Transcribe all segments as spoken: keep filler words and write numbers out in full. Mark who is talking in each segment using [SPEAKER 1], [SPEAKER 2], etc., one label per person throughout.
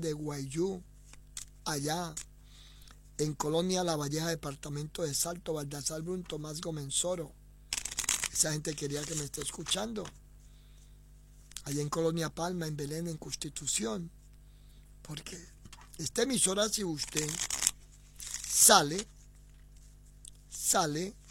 [SPEAKER 1] de Guayú, allá en Colonia La Valleja, departamento de Salto, Baldassar Brun, Tomás Gómez Soro. Esa gente quería que me esté escuchando. Allá en Colonia Palma, en Belén, en Constitución. Porque esta emisora, si usted sale, sale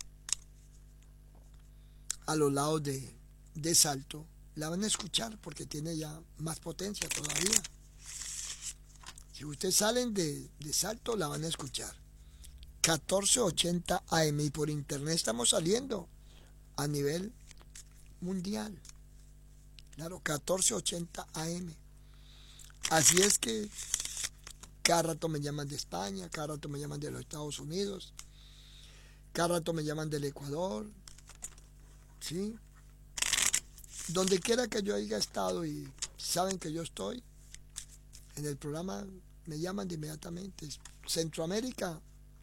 [SPEAKER 1] a los lados de, de Salto, la van a escuchar porque tiene ya más potencia todavía. Si ustedes salen de, de Salto, la van a escuchar. catorce ochenta A M, y por internet estamos saliendo a nivel mundial. Claro, catorce ochenta A M. Así es que cada rato me llaman de España, cada rato me llaman de los Estados Unidos, cada rato me llaman del Ecuador, ¿sí? Donde quiera que yo haya estado y saben que yo estoy en el programa, me llaman de inmediatamente. Centroamérica,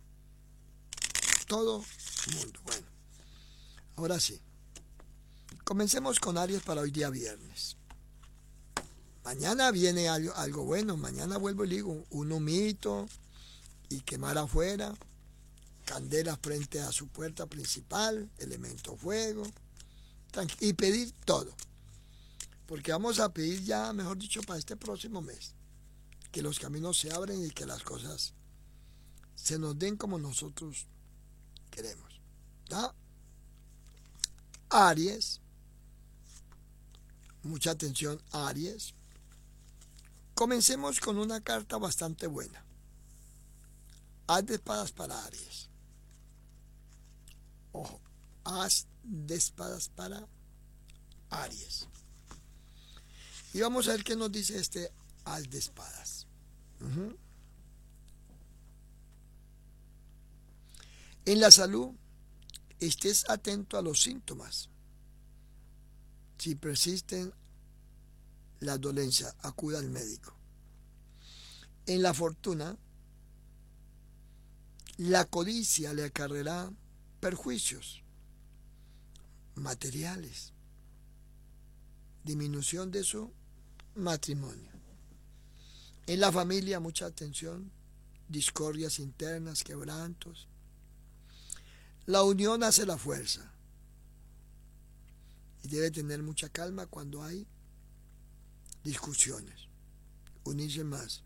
[SPEAKER 1] todo el mundo. Bueno, ahora sí. Comencemos con Aries para hoy día viernes. Mañana viene algo, algo bueno. Mañana vuelvo y digo, un humito y quemar afuera, candela frente a su puerta principal, elemento fuego, y pedir todo. Porque vamos a pedir ya, mejor dicho, para este próximo mes, que los caminos se abren y que las cosas se nos den como nosotros queremos. ¿Ya? Aries, mucha atención, Aries. Comencemos con una carta bastante buena. As de espadas para Aries. Ojo, as de espadas para Aries. Y vamos a ver qué nos dice este as de espadas. Uh-huh. En la salud, estés atento a los síntomas. Si persisten las dolencias, acuda al médico. En la fortuna, la codicia le acarreará perjuicios materiales, disminución de su matrimonio. En la familia, mucha atención, discordias internas, quebrantos. La unión hace la fuerza y debe tener mucha calma cuando hay discusiones, unirse más.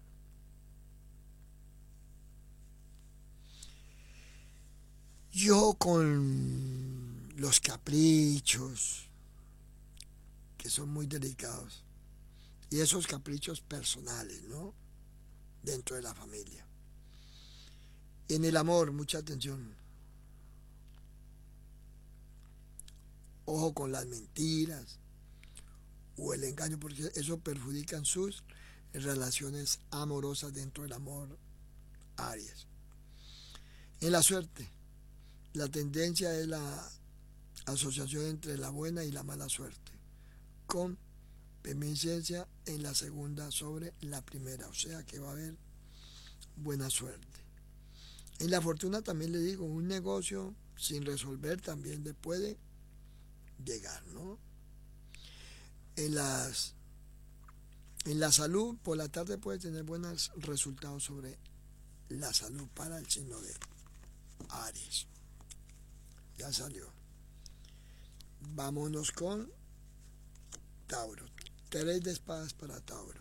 [SPEAKER 1] Yo con los caprichos, que son muy delicados, y esos caprichos personales, ¿no? Dentro de la familia. En el amor, mucha atención. Ojo con las mentiras o el engaño, porque eso perjudica sus relaciones amorosas dentro del amor, Aries. En la suerte, la tendencia es la asociación entre la buena y la mala suerte, con preeminencia en la segunda sobre la primera, o sea que va a haber buena suerte. En la fortuna también le digo, un negocio sin resolver también le puede llegar, ¿no? En las en la salud, por la tarde puede tener buenos resultados sobre la salud para el signo de Aries. Ya salió. Vámonos con Tauro. Tres de espadas para Tauro.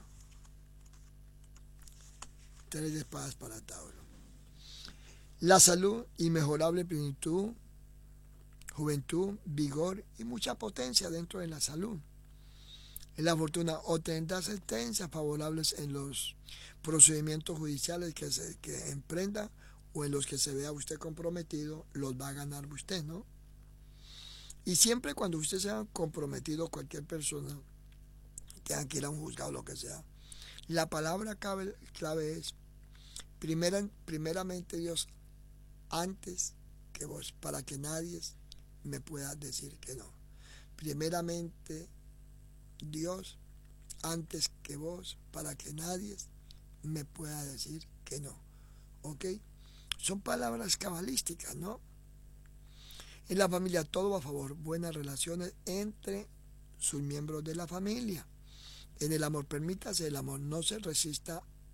[SPEAKER 1] Tres de espadas para Tauro. La salud, inmejorable plenitud, juventud, vigor y mucha potencia dentro de la salud. En la fortuna, obtendrá sentencias favorables en los procedimientos judiciales que, se, que emprenda o en los que se vea usted comprometido, los va a ganar usted, ¿no? Y siempre cuando usted sea comprometido, cualquier persona, tenga que ir a un juzgado o lo que sea, la palabra clave, clave es, primera, primeramente Dios, antes que vos, para que nadie me pueda decir que no. Primeramente Dios, antes que vos, para que nadie me pueda decir que no. ¿Ok? Son palabras cabalísticas, ¿no? En la familia todo va a favor, buenas relaciones entre sus miembros de la familia. En el amor, permítase el amor, no se resista